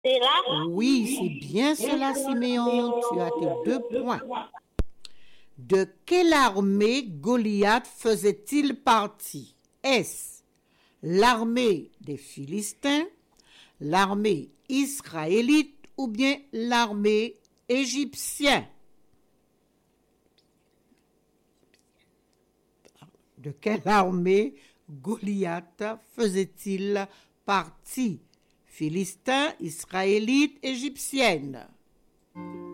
C'est là? Oui, c'est bien cela, Siméon. Tu as tes 2 points. De quelle armée Goliath faisait-il partie? Est-ce l'armée des Philistins, l'armée israélite ou bien l'armée égyptienne? De quelle armée Goliath faisait-il partie? Philistin, israélite, égyptienne.